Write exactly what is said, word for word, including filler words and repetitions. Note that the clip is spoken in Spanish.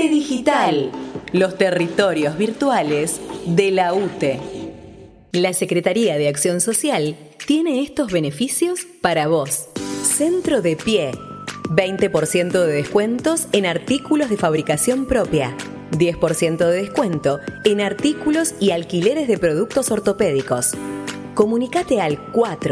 UTE Digital, los territorios virtuales de la UTE. La Secretaría de Acción Social tiene estos beneficios para vos. Centro de Pie, veinte por ciento de descuentos en artículos de fabricación propia, diez por ciento de descuento en artículos y alquileres de productos ortopédicos. Comunicate al cuatro